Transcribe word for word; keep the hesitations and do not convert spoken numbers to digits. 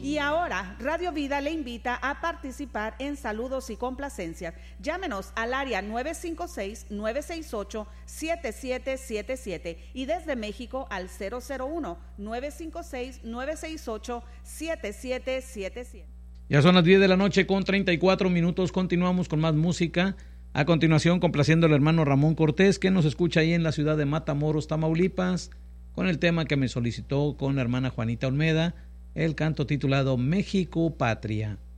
Y ahora, Radio Vida le invita a participar en saludos y complacencias. Llámenos al área nueve cinco seis, nueve seis ocho, siete siete siete siete y desde México al cero cero uno, nueve cinco seis, nueve seis ocho, siete siete siete siete. Ya son las diez de la noche con treinta y cuatro minutos. Continuamos con más música. A continuación, complaciendo al hermano Ramón Cortés, que nos escucha ahí en la ciudad de Matamoros, Tamaulipas, con el tema que me solicitó con la hermana Juanita Olmeda, el canto titulado México Patria.